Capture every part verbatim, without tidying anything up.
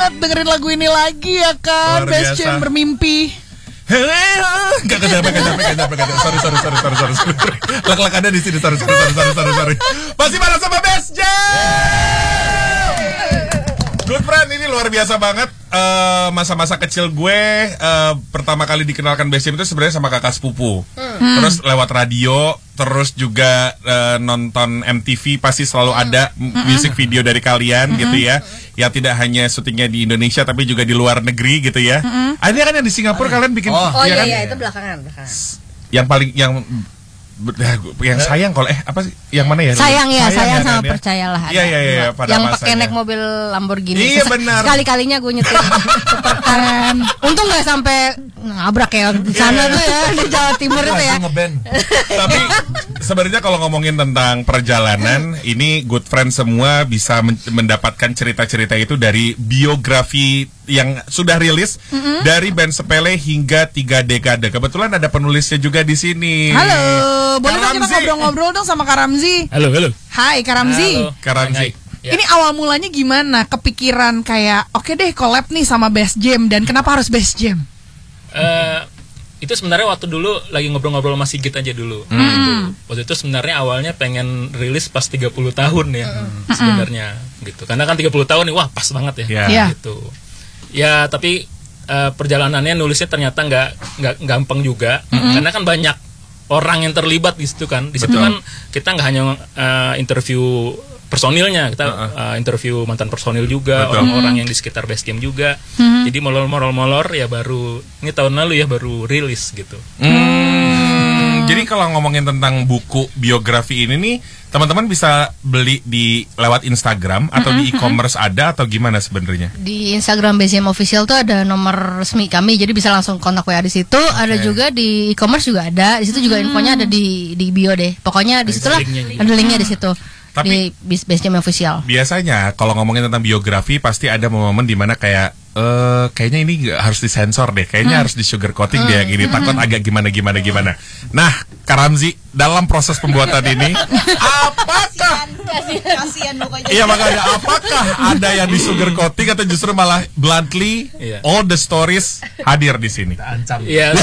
banget dengerin lagu ini lagi ya kan. Best Jam Bermimpi. Gak kejape, kejape, kejape, kejape. Sorry, sorry, sorry, sorry, sorry, sorry. Lak-lakannya di sini, sorry, sorry, sorry, sorry, sorry, sorry. Masih bareng sama Best Jam. Good friend, ini luar biasa banget. Uh, masa-masa kecil gue uh, pertama kali dikenalkan Best Jam itu sebenarnya sama kakak sepupu. Hmm. Terus lewat radio, terus juga uh, nonton M T V pasti selalu ada hmm. music video dari kalian hmm. gitu ya. Ya tidak hanya syutingnya di Indonesia tapi juga di luar negeri gitu ya. Hmm. Akhirnya kan yang di Singapura oh. kalian bikin. Oh, oh ya iya kan? iya itu belakangan, belakangan. Yang paling yang yang sayang kalau eh apa sih yang mana ya sayang ya sayang, sayang ya, sama kan, percayalah ya? Iya iya iya pada yang masanya. pakai naik mobil Lamborghini iya benar sekali kalinya gue nyetir super keren untung nggak sampai nabrak ya di sana tuh ya di Jawa Timur itu ya tapi sebenarnya kalau ngomongin tentang perjalanan ini good friend semua bisa men- mendapatkan cerita-cerita itu dari biografi yang sudah rilis mm-hmm. dari band sepele hingga tiga dekade. Kebetulan ada penulisnya juga di sini. Halo, boleh dong kita ngobrol-ngobrol dong sama Kak Ramzi. Halo, halo. Hai Kak Ramzi. Kak Ramzi. Ya. Ini awal mulanya gimana? Kepikiran kayak oke okay deh collab nih sama Best Jam dan kenapa harus Best Jam? Uh, itu sebenarnya waktu dulu lagi ngobrol-ngobrol sama Sigit aja dulu. Mm. Gitu. Waktu itu sebenarnya awalnya pengen rilis pas tiga puluh tahun ya mm. sebenarnya gitu. Karena kan tiga puluh tahun nih wah pas banget ya. Yeah. Gitu. Ya tapi uh, perjalanannya nulisnya ternyata nggak nggak gampang juga mm-hmm. karena kan banyak orang yang terlibat di situ kan. Di situ kan kita nggak hanya uh, interview personilnya, kita uh-uh. uh, interview mantan personil juga, betul. Orang-orang yang di sekitar Best Jam juga. Mm-hmm. Jadi molor-molor-molor ya baru ini tahun lalu ya baru rilis gitu. Hmm, jadi kalau ngomongin tentang buku biografi ini nih, teman-teman bisa beli di lewat Instagram atau mm-hmm. di e-commerce ada atau gimana sebenarnya? Di Instagram Best Jam Official tuh ada nomor resmi kami, jadi bisa langsung kontak W A di situ. Okay. Ada juga di e-commerce juga ada. Di situ juga mm-hmm. infonya ada di di bio deh. Pokoknya di situ lah ada linknya di situ. Tapi di Best Jam Official. Biasanya kalau ngomongin tentang biografi pasti ada momen di mana kayak eh kayaknya ini harus disensor deh, kayaknya hmm. harus di sugar coating hmm. dia gini, takut agak gimana gimana gimana. Nah, Kak Ramzi dalam proses pembuatan ini, apakah kasihan pokoknya. Iya makanya apakah ada yang di sugar coating atau justru malah bluntly yeah. all the stories hadir di sini? Iya.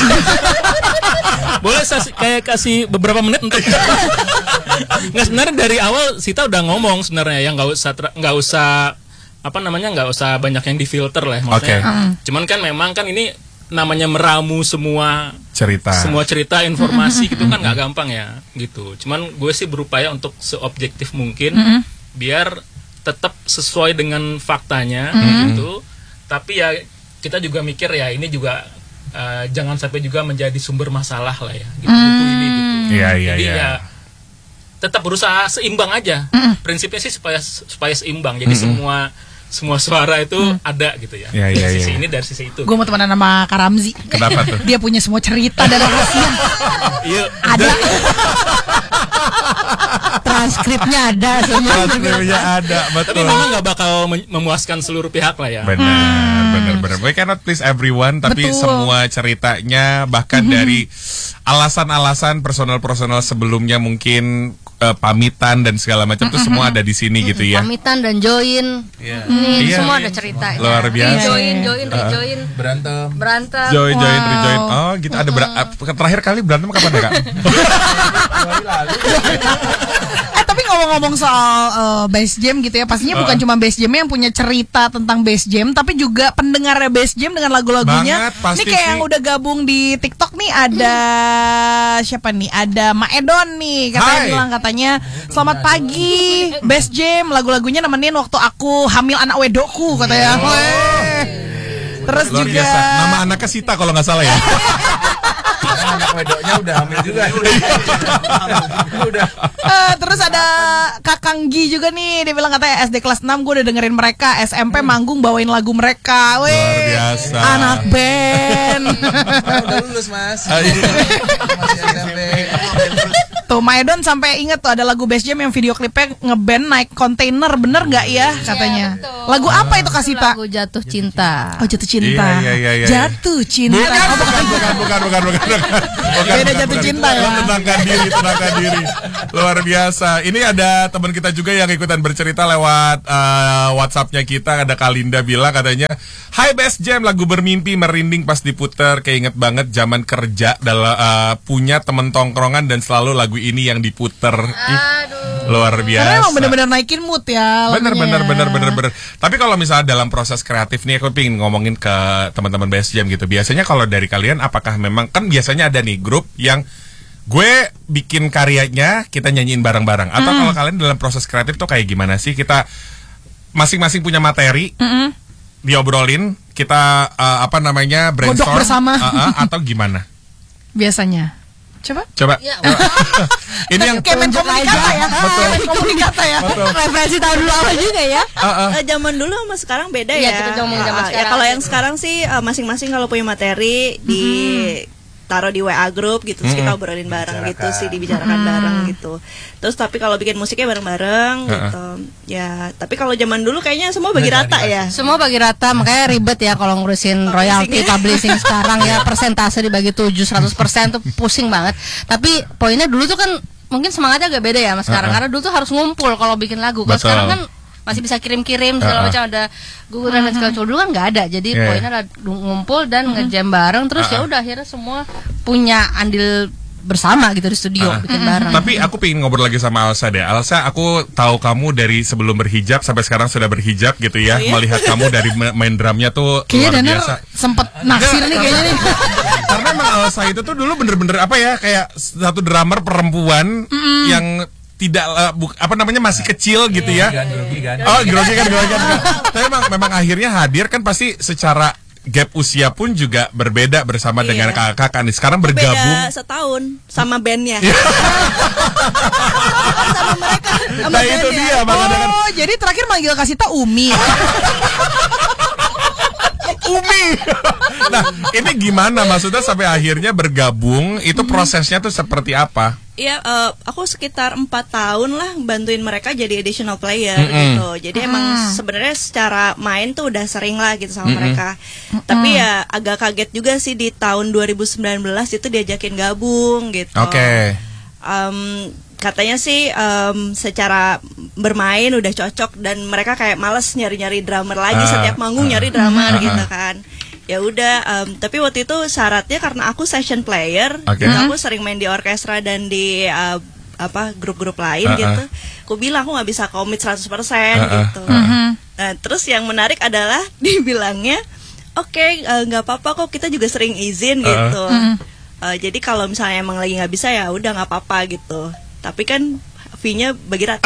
Boleh saya kayak kasih beberapa menit untuk nggak sebenarnya dari awal Sita udah ngomong sebenarnya ya nggak usah nggak usah apa namanya nggak usah banyak yang difilter lah maksudnya. Okay. Cuman kan memang kan ini namanya meramu semua cerita, semua cerita informasi gitu kan nggak gampang ya gitu. Cuman gue sih berupaya untuk seobjektif mungkin mm-hmm. biar tetap sesuai dengan faktanya mm-hmm. gitu. Tapi ya kita juga mikir ya ini juga uh, jangan sampai juga menjadi sumber masalah lah ya gitu, mm-hmm. buku ini gitu. Iya iya Jadi iya. ya tetap berusaha seimbang aja. Mm-hmm. Prinsipnya sih supaya supaya seimbang. Jadi mm-hmm. semua semua suara itu mm. ada gitu ya. Ya, ya, dari sisi ya. ini dari sisi itu. Gue mau temenan sama Kak Ramzi. Kenapa tuh? Dia punya semua cerita dan rahasia. Iya. Ada. Transkripnya ada semua. Transkripnya ada, betul. Tapi memang nggak bakal memuaskan seluruh pihak lah ya. Benar, hmm. benar, benar. We cannot please everyone, tapi betul. Semua ceritanya bahkan mm-hmm. dari alasan-alasan personal-personal sebelumnya mungkin uh, pamitan dan segala macam itu mm-hmm. semua ada di sini mm-hmm. gitu ya. Pamitan dan join. Yeah. Ini yeah. semua ada ceritanya. Luar biasa. Join, join, rejoin. Uh, berantem. Berantem. Join, wow. join, rejoin. Oh, gitu ada ber- terakhir kali berantem kapan ya, Kak? Eh tapi ngomong-ngomong soal uh, Best Jam gitu ya, pastinya uh. bukan cuma Best Jam yang punya cerita tentang Best Jam, tapi juga pendengarnya Best Jam dengan lagu-lagunya. Banget, ini kayak sih. Yang udah gabung di TikTok nih ada hmm. siapa nih? Ada Maedon nih, katanya Hai. bilang katanya selamat pagi Best Jam, lagu-lagunya nemenin waktu aku hamil anak wedokku katanya. Oh. Terus luar juga biasa. Nama anaknya Sita kalau nggak salah ya. Anak wedoknya udah hamil juga. udah. Uh, terus ada Kakang Gi juga nih, dia bilang katanya S D kelas enam gue udah dengerin mereka, S M P manggung bawain lagu mereka. Weh. Luar biasa. Anak band. Udah lulus, Mas. Masih S M P. Tuh Maedon sampai inget tuh ada lagu Best Jam yang video klipnya ngeband naik kontainer, bener nggak ya katanya? Iya, betul. Lagu apa itu Kak Sita? Lagu Jatuh Cinta. Oh Jatuh Cinta. Iya, iya, iya, iya. Jatuh Cinta. Bukan, Oh, bukan, bukan, bukan, bukan, bukan, bukan. Bukan, Beda bukan, Jatuh bukan. Cinta ya. Tenangkan diri, tenangkan diri. Luar biasa. Ini ada teman kita juga yang ikutan bercerita lewat uh, WhatsAppnya kita. Ada Kalinda bilang katanya, Hai Best Jam, lagu Bermimpi merinding pas diputer. Keinget banget zaman kerja dalam uh, punya temen tongkrongan dan selalu lagu ini yang diputer. Ih, luar biasa. Karena emang bener-bener naikin mood ya. Bener, lagunya. bener, bener, bener, bener. Tapi kalau misalnya dalam proses kreatif nih, aku pengen ngomongin ke teman-teman Best Jam gitu. Biasanya kalau dari kalian, apakah memang kan biasanya ada nih grup yang gue bikin karyanya, kita nyanyiin bareng-bareng. Atau Mm. kalau kalian dalam proses kreatif tuh kayak gimana sih? Kita masing-masing punya materi, Mm-mm. diobrolin, kita uh, apa namanya brainstorm bersama. uh, uh, atau gimana? Biasanya. Coba. Coba. Ini yang Kayak main komunikata ya. Betul. Kayak main komunikata ya. Betul. Referensi tahun dulu apa juga ya? Uh, uh. Eh, zaman dulu sama sekarang beda Iya, ya. kita ngomong zaman Ah, ya sekarang. kalau yang sekarang sih eh, masing-masing kalau punya materi di taruh di W A group gitu, terus kita obrolin bareng gitu sih, dibicarakan bareng gitu. Terus tapi kalau bikin musiknya bareng-bareng gitu. Ya, tapi kalau zaman dulu kayaknya semua bagi rata ya. Semua bagi rata, makanya ribet ya kalau ngurusin royalti publishing sekarang ya, persentase dibagi tujuh ratus persen tuh pusing banget. Tapi poinnya dulu tuh kan mungkin semangatnya agak beda ya mas sekarang, karena dulu tuh harus ngumpul kalau bikin lagu. Kalau Betul. sekarang kan masih bisa kirim-kirim segala Uh-uh. macam, ada Google dan segala macam. Dulu kan nggak ada, jadi Yeah. poinnya adalah ngumpul dan ngejam bareng, terus ya udah akhirnya semua punya andil bersama gitu di studio Ah. bikin bareng. Tapi aku pengen ngobrol lagi sama Alsa deh. Alsa, aku tahu kamu dari sebelum berhijab sampai sekarang sudah berhijab gitu ya. Melihat kamu dari ma- main drumnya tuh Kayaknya luar Danar biasa. sempet naksir nih kayaknya nih. Karena emang Alsa itu tuh dulu bener-bener apa ya, kayak satu drummer perempuan yang tidak uh, bu- apa namanya masih kecil gitu ya. Oh, grogi kan, grogi kan. Tapi memang memang akhirnya hadir kan pasti secara gap usia pun juga berbeda bersama Iya. dengan kakak-kakak nih. Sekarang bergabung. Beda setahun sama bandnya. Nah itu dia makanya kan. Oh, jadi terakhir manggil Kasita Umi. Umi. Nah, ini gimana maksudnya sampai akhirnya bergabung? Itu prosesnya tuh seperti apa? Iya, eh, aku sekitar empat tahun lah bantuin mereka jadi additional player Mm-mm. gitu. Jadi emang sebenarnya secara main tuh udah sering lah gitu sama mereka. Tapi ya agak kaget juga sih di tahun dua ribu sembilan belas itu diajakin gabung gitu. Oke. Em, katanya sih em, secara bermain udah cocok dan mereka kayak males nyari-nyari drummer lagi, Ah, setiap manggung ah, nyari drummer ah, gitu ah. kan. Ya udah, em, tapi waktu itu syaratnya karena aku session player, Oke. gitu, aku sering main di orkestra dan di eh, apa grup-grup lain Ah, ah. gitu. Aku bilang aku nggak bisa komit seratus persen Ah, ah, gitu. ah, ah. Nah, terus yang menarik adalah dibilangnya, oke eh, nggak apa-apa kok, kita juga sering izin Ah, ah. gitu. Eh, jadi kalau misalnya emang lagi nggak bisa ya udah nggak apa-apa gitu. Tapi kan fee-nya bagi rata.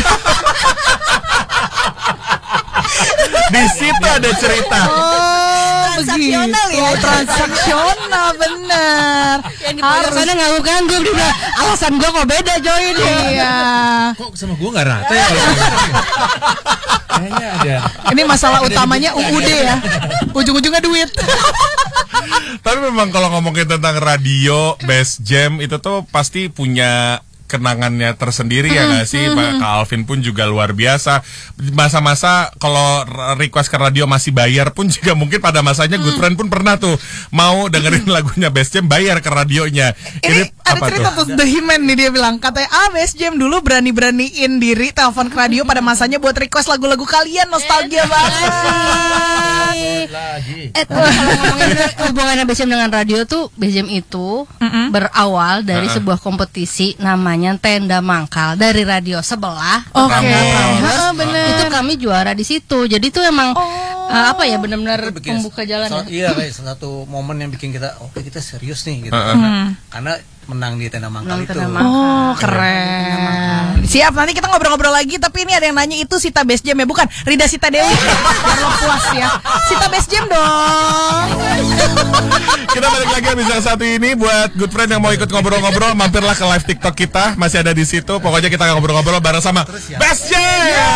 Di situ ada cerita. Oh, Transaksional begitu. ya. Transaksional bener. yang di pojok sana nggak kan gue dia bilang, alasan gue kok beda join ya. Iya. Kok sama gue nggak rata ya? Kayaknya ada. Ini masalah utamanya U U D ya. Ujung-ujungnya duit. Tapi memang kalau ngomongin tentang radio, Best Jam itu tuh pasti punya kenangannya tersendiri ya nggak sih? Kak Alvin pun juga luar biasa. Masa-masa kalau request ke radio masih bayar pun juga mungkin pada masanya Good Friend pun pernah tuh mau dengerin lagunya Best Jam bayar ke radionya. Ini ada cerita tuh The He-Man nih, dia bilang katanya ah Best Jam dulu berani-beraniin diri telepon ke radio pada masanya buat request lagu-lagu kalian, nostalgia banget. Eh, tapi kalau ngomongin hubungannya B C M dengan radio tuh, B C M itu berawal dari sebuah kompetisi namanya Tenda Mangkal dari radio sebelah. Oke. Prambors. Heeh, bener. Itu kami juara di situ. Jadi itu emang eh, apa ya, benar-benar Itu bikin pembuka jalan salah- ya. Iya, kayak salah satu momen yang bikin kita, oke kita serius nih gitu. Heeh. Karena menang di tenda mangkal Menang itu. Tenda Mangkal. Oh, keren. Siap, nanti kita ngobrol-ngobrol lagi. Tapi ini ada yang nanya, itu Sita Best Jam ya? Bukan, Rida Sita Dewi. Biar lo puas ya. Sita Best Jam dong. Kita balik lagi habis yang satu ini. Buat Good Friend yang mau ikut ngobrol-ngobrol, mampirlah ke live TikTok kita, masih ada di situ. Pokoknya kita ngobrol-ngobrol bareng sama Best Jam.